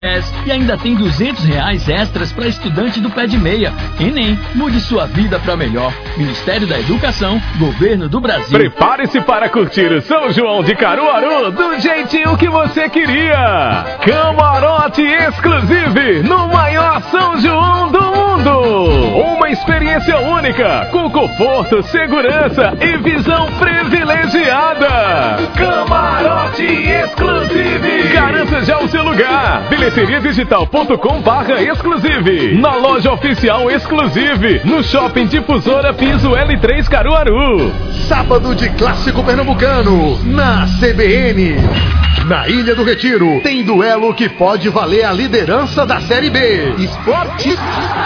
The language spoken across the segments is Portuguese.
E ainda tem R$200 extras para estudante do pé de meia. Enem, mude sua vida para melhor. Ministério da Educação, Governo do Brasil. Prepare-se para curtir o São João de Caruaru do jeitinho que você queria. Camarote Exclusive no maior São João do mundo. Uma experiência única, com conforto, segurança e visão privilegiada. Camarote Exclusive. Garanta já o seu lugar. Bilheteriadigital.com/exclusive. Na loja oficial Exclusive. No Shopping Difusora Piso L3 Caruaru. Sábado de Clássico Pernambucano na CBN. Na Ilha do Retiro tem duelo que pode valer a liderança da Série B. Esporte.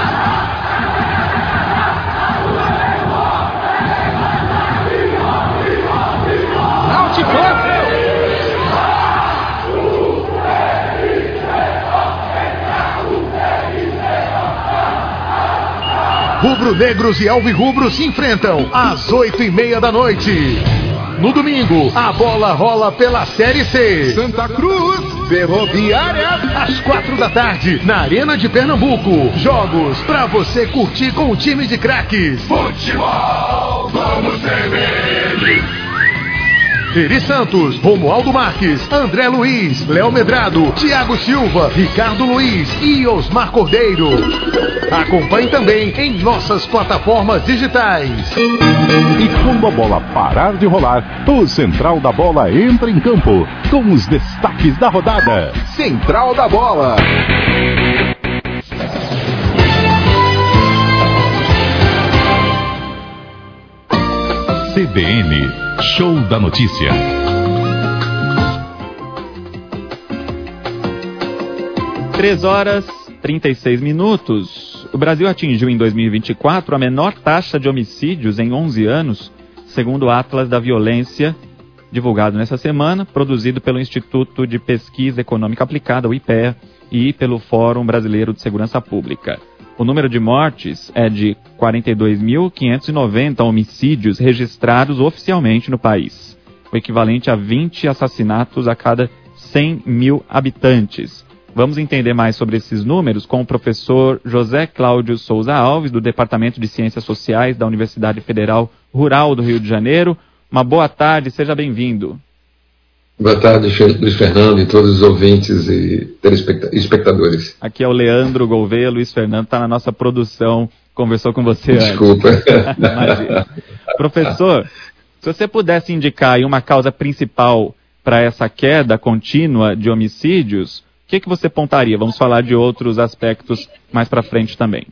Rubro-negros e alvirrubros se enfrentam às 8h30 da noite. No domingo, a bola rola pela Série C. Santa Cruz, Ferroviária, às 4 da tarde, na Arena de Pernambuco. Jogos pra você curtir com o time de craques. Futebol, vamos CBN. Eri Santos, Romualdo Marques, André Luiz, Léo Medrado, Thiago Silva, Ricardo Luiz e Osmar Cordeiro. Acompanhe também em nossas plataformas digitais. E quando a bola parar de rolar, o Central da Bola entra em campo com os destaques da rodada. Central da Bola. CBN Show da Notícia. Três horas 36 minutos. O Brasil atingiu em 2024 a menor taxa de homicídios em 11 anos, segundo o Atlas da Violência, divulgado nessa semana, produzido pelo Instituto de Pesquisa Econômica Aplicada, o IPEA, e pelo Fórum Brasileiro de Segurança Pública. O número de mortes é de 42.590 homicídios registrados oficialmente no país, o equivalente a 20 assassinatos a cada 100 mil habitantes. Vamos entender mais sobre esses números com o professor José Cláudio Souza Alves, do Departamento de Ciências Sociais da Universidade Federal Rural do Rio de Janeiro. Uma boa tarde, seja bem-vindo. Boa tarde, Luiz Fernando e todos os ouvintes e telespectadores. Aqui é o Leandro Gouveia, Luiz Fernando está na nossa produção, conversou com você antes. Desculpa. Imagina. Professor, se você pudesse indicar aí uma causa principal para essa queda contínua de homicídios, o que você apontaria? Vamos falar de outros aspectos mais para frente também.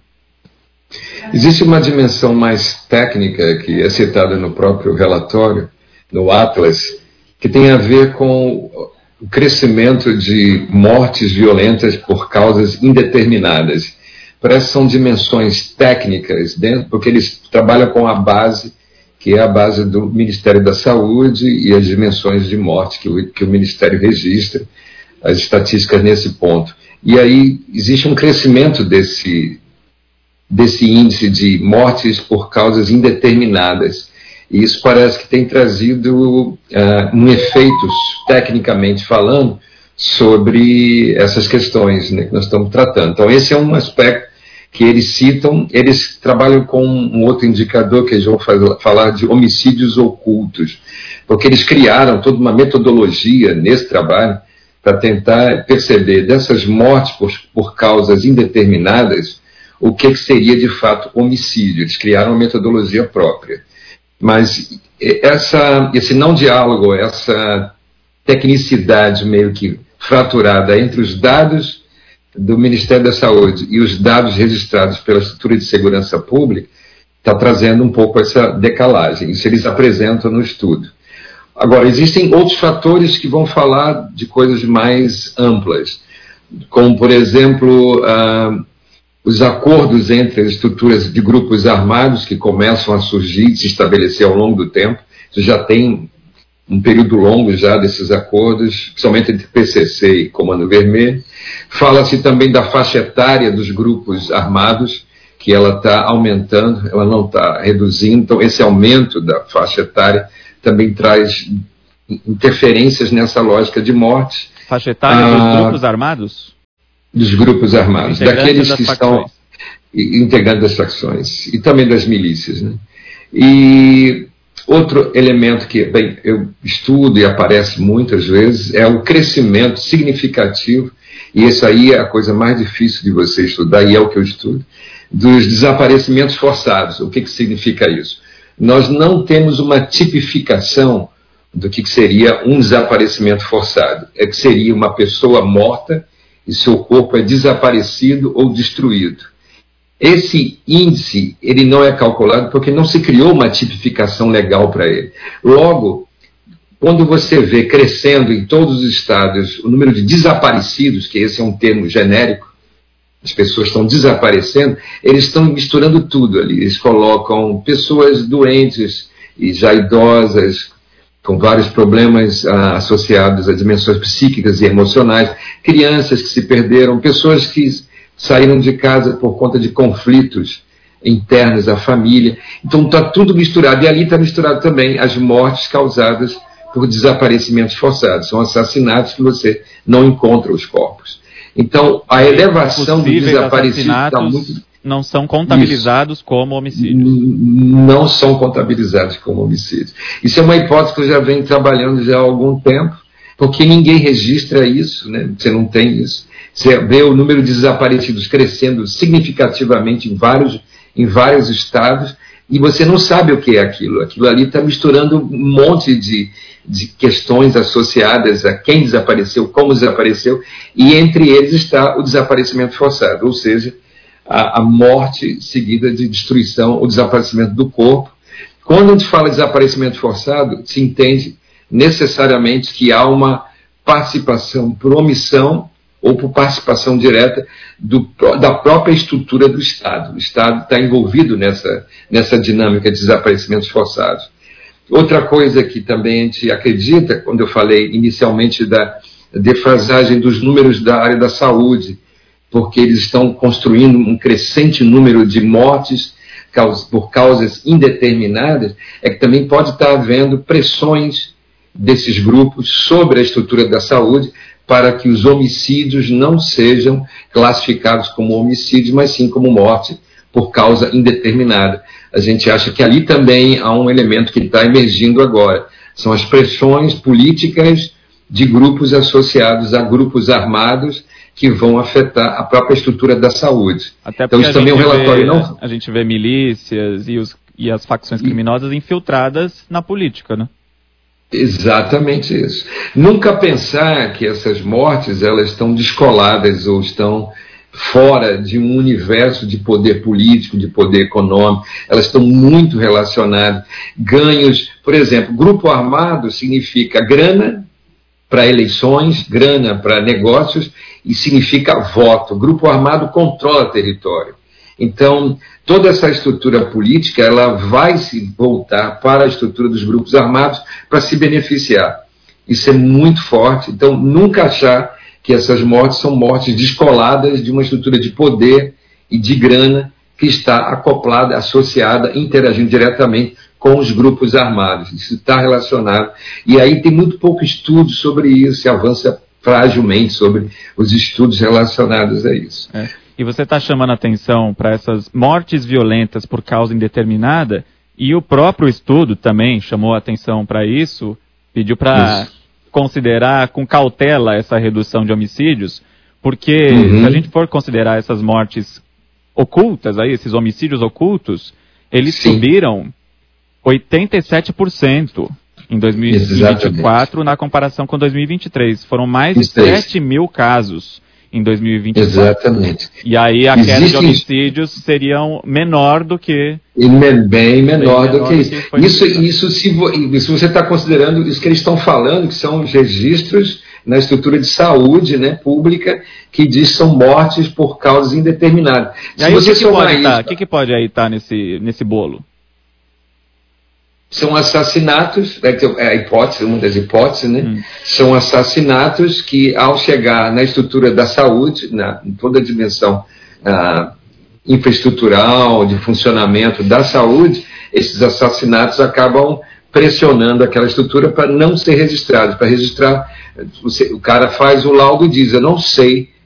Existe uma dimensão mais técnica que é citada no próprio relatório, no Atlas, que tem a ver com o crescimento de mortes violentas por causas indeterminadas. Parece que são dimensões técnicas, porque eles trabalham com a base, que é a base do Ministério da Saúde e as dimensões de morte que o Ministério registra, as estatísticas nesse ponto. E aí existe um crescimento desse índice de mortes por causas indeterminadas. E isso parece que tem trazido um efeito, tecnicamente falando, sobre essas questões, né, que nós estamos tratando. Então, esse é um aspecto que eles citam. Eles trabalham com um outro indicador que eles vão falar de homicídios ocultos, porque eles criaram toda uma metodologia nesse trabalho para tentar perceber dessas mortes por causas indeterminadas o que seria de fato homicídio. Eles criaram uma metodologia própria. Mas esse não diálogo, essa tecnicidade meio que fraturada entre os dados do Ministério da Saúde e os dados registrados pela estrutura de segurança pública está trazendo um pouco essa decalagem. Isso eles apresentam no estudo. Agora, existem outros fatores que vão falar de coisas mais amplas, como, por exemplo, os acordos entre as estruturas de grupos armados que começam a surgir, se estabelecer ao longo do tempo. Isso já tem um período longo já desses acordos, principalmente entre PCC e Comando Vermelho. Fala-se também da faixa etária dos grupos armados, que ela está aumentando, ela não está reduzindo. Então, esse aumento da faixa etária também traz interferências nessa lógica de morte. Faixa etária dos grupos armados? dos grupos armados, daqueles que estão integrantes das facções e também das milícias, né? E outro elemento que bem, eu estudo e aparece muitas vezes é o crescimento significativo, e isso aí é a coisa mais difícil de você estudar, e é o que eu estudo, dos desaparecimentos forçados. O que significa isso? Nós não temos uma tipificação do que seria um desaparecimento forçado. É que seria uma pessoa morta e seu corpo é desaparecido ou destruído. Esse índice, ele não é calculado porque não se criou uma tipificação legal para ele. Logo, quando você vê crescendo em todos os estados o número de desaparecidos, que esse é um termo genérico, as pessoas estão desaparecendo, eles estão misturando tudo ali. Eles colocam pessoas doentes e já idosas, com vários problemas associados a dimensões psíquicas e emocionais, crianças que se perderam, pessoas que saíram de casa por conta de conflitos internos à família. Então está tudo misturado, e ali está misturado também as mortes causadas por desaparecimentos forçados. São assassinatos que você não encontra os corpos. Então a elevação do desaparecido está muito... não são contabilizados como homicídios. Não são contabilizados como homicídios. Isso é uma hipótese que eu já venho trabalhando já há algum tempo, porque ninguém registra isso, né? Você não tem isso. Você vê o número de desaparecidos crescendo significativamente em vários estados, e você não sabe o que é aquilo. Aquilo ali está misturando um monte de questões associadas a quem desapareceu, como desapareceu, e entre eles está o desaparecimento forçado, ou seja, a morte seguida de destruição, o desaparecimento do corpo. Quando a gente fala de desaparecimento forçado, se entende necessariamente que há uma participação por omissão ou por participação direta da própria estrutura do Estado. O Estado está envolvido nessa dinâmica de desaparecimentos forçados. Outra coisa que também a gente acredita, quando eu falei inicialmente da defasagem dos números da área da saúde, porque eles estão construindo um crescente número de mortes por causas indeterminadas, é que também pode estar havendo pressões desses grupos sobre a estrutura da saúde para que os homicídios não sejam classificados como homicídios, mas sim como morte por causa indeterminada. A gente acha que ali também há um elemento que está emergindo agora. São as pressões políticas de grupos associados a grupos armados que vão afetar a própria estrutura da saúde. Até porque então isso também é um relatório a gente vê milícias e as facções criminosas infiltradas na política, né? Exatamente isso. Nunca pensar que essas mortes elas estão descoladas ou estão fora de um universo de poder político, de poder econômico. Elas estão muito relacionadas. Ganhos, por exemplo, grupo armado significa grana para eleições, grana para negócios e significa voto. O grupo armado controla território. Então, toda essa estrutura política ela vai se voltar para a estrutura dos grupos armados para se beneficiar. Isso é muito forte. Então, nunca achar que essas mortes são mortes descoladas de uma estrutura de poder e de grana que está acoplada, associada, interagindo diretamente com os grupos armados. Isso está relacionado. E aí tem muito pouco estudo sobre isso, se avança fragilmente sobre os estudos relacionados a isso. E você está chamando a atenção para essas mortes violentas por causa indeterminada, e o próprio estudo também chamou a atenção para isso, pediu para considerar com cautela essa redução de homicídios, porque se a gente for considerar essas mortes ocultas, aí, esses homicídios ocultos, eles subiram 87% em 2024 na comparação com 2023. Foram mais de 7 mil casos em 2024. Exatamente. E aí a queda de homicídios seriam menor do que... Bem menor do que isso. Isso se você está considerando isso que eles estão falando, que são os registros na estrutura de saúde, né, pública, que diz que são mortes por causas indeterminadas. E aí, o que pode aí estar nesse bolo? São assassinatos, é a hipótese, uma das hipóteses, né? São assassinatos que, ao chegar na estrutura da saúde, em toda a dimensão infraestrutural, de funcionamento da saúde, esses assassinatos acabam pressionando aquela estrutura para não ser registrados. Para registrar, o cara faz o laudo e diz, eu não sei